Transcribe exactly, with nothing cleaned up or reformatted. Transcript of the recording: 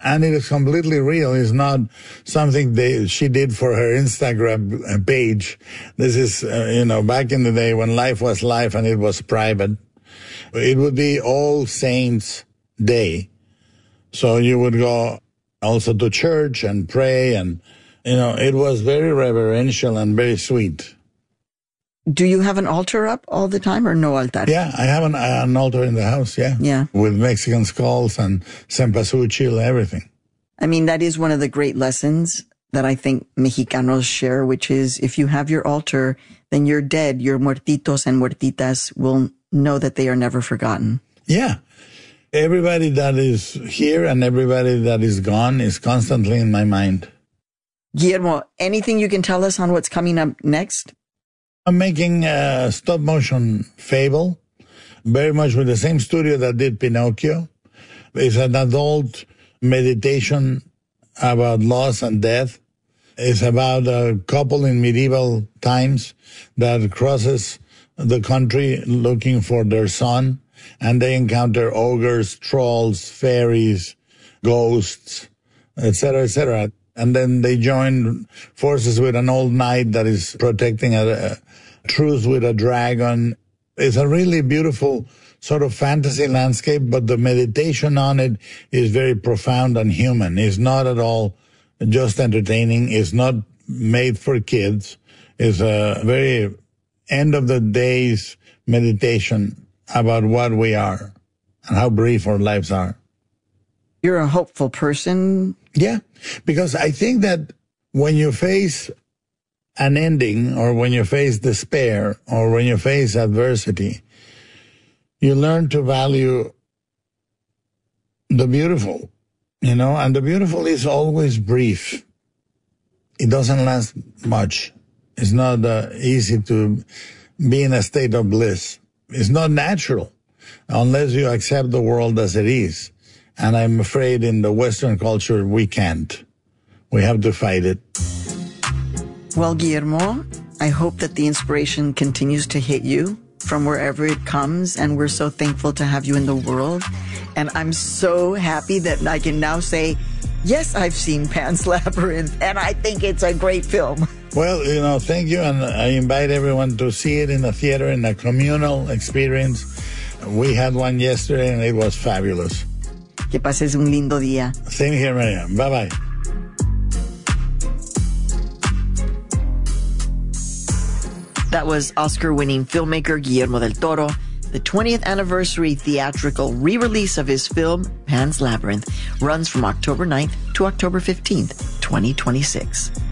And it is completely real. It's not something they, she did for her Instagram page. This is, uh, you know, back in the day when life was life and it was private. It would be All Saints Day. So you would go also to church and pray, and, you know, it was very reverential and very sweet. Do you have an altar up all the time or no altar? Yeah, I have an, an altar in the house, yeah. Yeah. With Mexican skulls and cempasúchil, everything. I mean, that is one of the great lessons that I think Mexicanos share, which is if you have your altar, then your dead, your muertitos and muertitas will know that they are never forgotten. Yeah. Everybody that is here and everybody that is gone is constantly in my mind. Guillermo, anything you can tell us on what's coming up next? I'm making a stop-motion Fable, very much with the same studio that did Pinocchio. It's an adult meditation about loss and death. It's about a couple in medieval times that crosses the country looking for their son, and they encounter ogres, trolls, fairies, ghosts, et cetera, et cetera. And then they join forces with an old knight that is protecting a, a truce with a dragon. It's a really beautiful sort of fantasy landscape, but the meditation on it is very profound and human. It's not at all just entertaining. It's not made for kids. It's a very end of the days meditation about what we are and how brief our lives are. You're a hopeful person. Yeah, because I think that when you face an ending or when you face despair or when you face adversity, you learn to value the beautiful, you know, and the beautiful is always brief. It doesn't last much. It's not uh, easy to be in a state of bliss. It's not natural unless you accept the world as it is. And I'm afraid in the Western culture, we can't. We have to fight it. Well, Guillermo, I hope that the inspiration continues to hit you from wherever it comes, and we're so thankful to have you in the world. And I'm so happy that I can now say, yes, I've seen Pan's Labyrinth, and I think it's a great film. Well, you know, thank you, and I invite everyone to see it in the theater in a communal experience. We had one yesterday, and it was fabulous. Que pases un lindo día. Same here, Maria. Bye-bye. That was Oscar-winning filmmaker Guillermo del Toro. The twentieth anniversary theatrical re-release of his film, Pan's Labyrinth, runs from October ninth to October fifteenth, twenty twenty-six.